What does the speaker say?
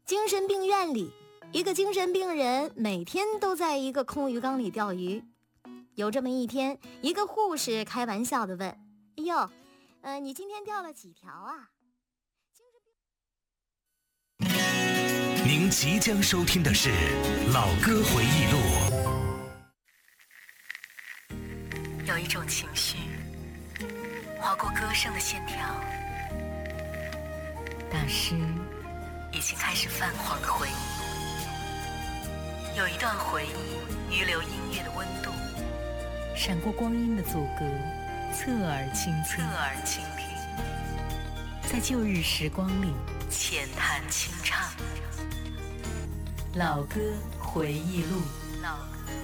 精神病院里，一个精神病人每天都在一个空鱼缸里钓鱼。有这么一天，一个护士开玩笑地问：哎呦，你今天钓了几条啊？ 您即将收听的是老歌回忆录。 有一种情绪划过歌声的线条，大师已经开始泛黄的回忆。有一段回忆余留音乐的温度，闪过光阴的阻隔，侧耳倾听，在旧日时光里浅谈轻唱。老歌回忆录。